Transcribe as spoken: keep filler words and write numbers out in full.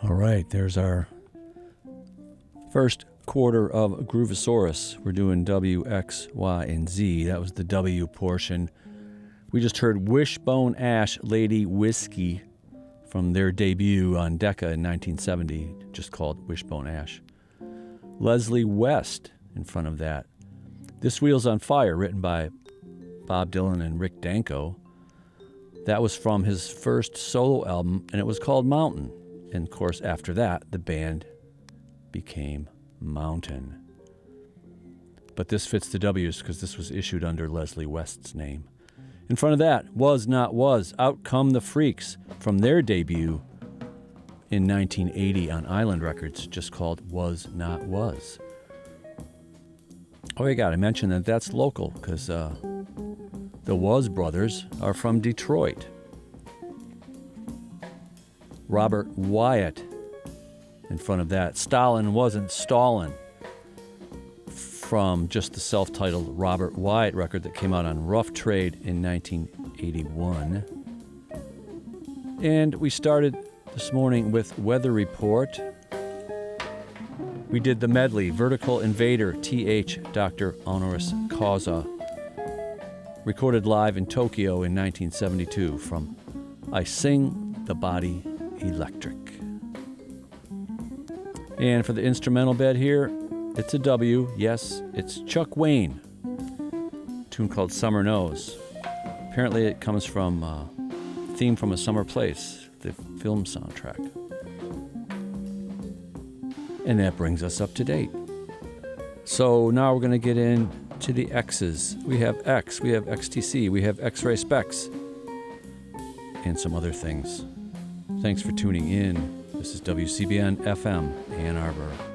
All right, there's our first quarter of Groovosaurus. We're doing W, X, Y, and Z. That was the W portion. We just heard Wishbone Ash Lady Whiskey from their debut on Decca in nineteen seventy, just called Wishbone Ash. Leslie West in front of that. This Wheel's on Fire, written by Bob Dylan and Rick Danko. That was from his first solo album, and it was called Mountain. And, of course, after that, the band became Mountain. But this fits the W's because this was issued under Leslie West's name. In front of that, Was Not Was, Out Come the Freaks, from their debut in nineteen eighty on Island Records, just called Was Not Was. Oh, I got to mention that that's local because uh, the Was brothers are from Detroit. Robert Wyatt in front of that. Stalin Wasn't Stallin', from just the self-titled Robert Wyatt record that came out on Rough Trade in nineteen eighty-one. And we started this morning with Weather Report. We did the medley, Vertical Invader, T H, Doctor Honoris Causa, recorded live in Tokyo in nineteen seventy-two from I Sing the Body Electric. And for the instrumental bed here, it's a W. Yes, it's Chuck Wayne. A tune called Summer Knows. Apparently it comes from a theme from A Summer Place, the film soundtrack. And that brings us up to date. So now we're going to get into the X's. We have X, we have X T C, we have X-Ray Specs, and some other things. Thanks for tuning in. This is W C B N F M, Ann Arbor.